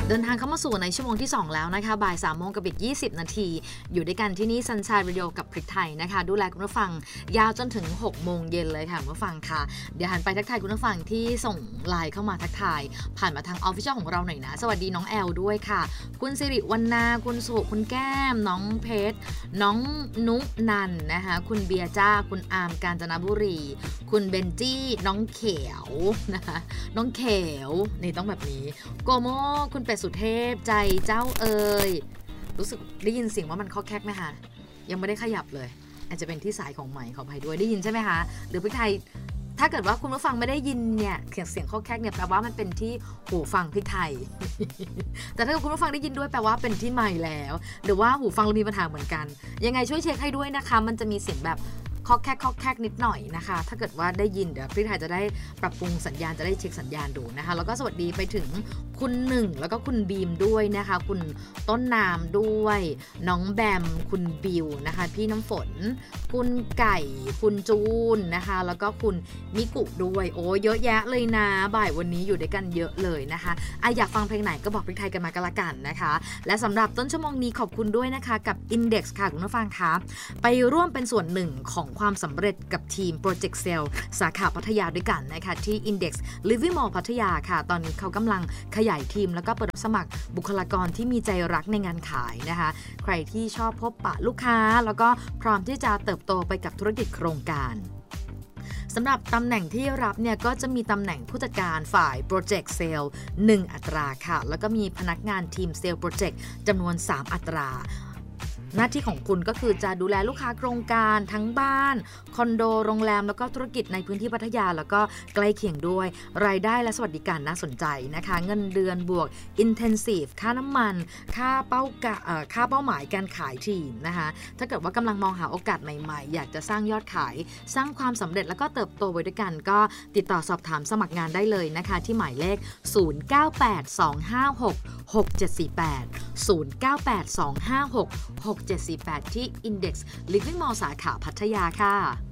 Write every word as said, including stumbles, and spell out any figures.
เดินทางเข้ามาสู่ในชั่วโมงที่สองแล้วนะคะบ่ายสามโมงกับอีกยี่สิบนาทีอยู่ด้วยกันที่นี่ Sunshine Radio กับพริกไทยนะคะดูแลคุณผู้ฟังยาวจนถึงหกโมงเย็นเลยค่ะคุณผู้ฟังค่ะเดี๋ยวหันไปทักทายคุณผู้ฟังที่ส่งไลน์เข้ามาทักทายผ่านมาทาง Official ของเราหน่อยนะสวัสดีน้องแอลด้วยค่ะคุณสิริวรรณาคุณสุคุณแก้มน้องเพชรน้องนุนันนะคะคุณเบียร์จ้าคุณอาร์มกาญจนบุรีคุณเบนจี้น้องเขียวนะคะน้องเขียวนี่ต้องแบบนี้โกโมคุณเป็ดสุเทพใจเจ้าเอ๋ยรู้สึกได้ยินเสียงว่ามันข้อแคกไหมคะยังไม่ได้ขยับเลยอาจจะเป็นที่สายของไมค์ขออภัยด้วยได้ยินใช่ไหมคะหรือพี่ไทยถ้าเกิดว่าคุณผู้ฟังไม่ได้ยินเนี่ยเสียงเสียงข้อแคกเนี่ยแปลว่ามันเป็นที่หูฟังพี่ไทย แต่ถ้าเกิดคุณผู้ฟังได้ยินด้วยแปลว่าเป็นที่ไมค์แล้วหรือว่าหูฟังเรามีปัญหาเหมือนกันยังไงช่วยเช็คให้ด้วยนะคะมันจะมีเสียงแบบข้อแคกข้อแคกนิดหน่อยนะคะถ้าเกิดว่าได้ยินเดี๋ยวพี่ไทยจะได้ปรับปรุงสัญญาณจะได้เช็คสัญญาณดูนะคะแล้วก็สวัสดีไปถึงคุณหนึ่งแล้วก็คุณบีมด้วยนะคะคุณต้นน้ำด้วยน้องแบมคุณบิวนะคะพี่น้ำฝนคุณไก่คุณจูนนะคะแล้วก็คุณมิกุด้วยโอ้เยอะแยะเลยนะบ่ายวันนี้อยู่ด้วยกันเยอะเลยนะคะอ่ะอยากฟังเพลงไหนก็บอกพี่ไทยกันมาก็แล้วกันนะคะและสำหรับต้นชั่วโมงนี้ขอบคุณด้วยนะคะกับ Index ค่ะคุณผู้ฟังคะไปร่วมเป็นส่วนหนึ่งของความสำเร็จกับทีม Project Sale สาขาพัทยาด้วยกันนะคะที่ Index Living Mall พัทยาค่ะตอนนี้เขากำลังขยายทีมแล้วก็เปิดรับสมัครบุคลากรที่มีใจรักในงานขายนะคะใครที่ชอบพบปะลูกค้าแล้วก็พร้อมที่จะเติบโตไปกับธุรกิจโครงการสำหรับตำแหน่งที่รับเนี่ยก็จะมีตำแหน่งผู้จัดการฝ่าย Project Sale หนึ่งอัตราค่ะแล้วก็มีพนักงานทีม Sale Project จำนวนสามอัตราหน้าที่ของคุณก็คือจะดูแลลูกค้าโครงการทั้งบ้านคอนโดโรงแรมแล้วก็ธุรกิจในพื้นที่พัทยาแล้วก็ใกล้เคียงด้วยรายได้และสวัสดิการน่าสนใจนะคะเงินเดือนบวก Intensive ค่าน้ำมันค่าเป้ากะค่าเป้าหมายการขายทีมนะคะถ้าเกิดว่ากำลังมองหาโอกาสใหม่ๆอยากจะสร้างยอดขายสร้างความสำเร็จแล้วก็เติบโตไปด้วยกันก็ติดต่อสอบถามสมัครงานได้เลยนะคะที่หมายเลขศูนย์ เก้า แปด สอง ห้า หก หก เจ็ด สี่ แปด ศูนย์ เก้า แปด สอง ห้า หก หก เจ็ด สี่ แปดที่ Index Living Mall สาขาพัทยาค่ะ